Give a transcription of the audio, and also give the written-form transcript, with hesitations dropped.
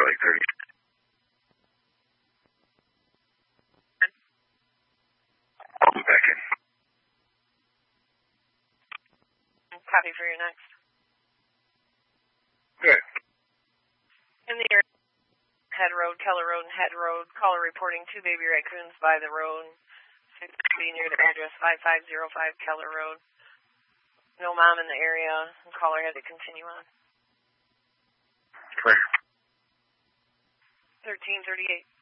like 30. I'll be back in. Copy for your next. Good. In the area, Head Road, Keller Road, and Head Road. Caller reporting 2 baby raccoons by the road. 6 near the address 5505 Keller Road. No mom in the area. The caller had to continue on. Clear. 1338.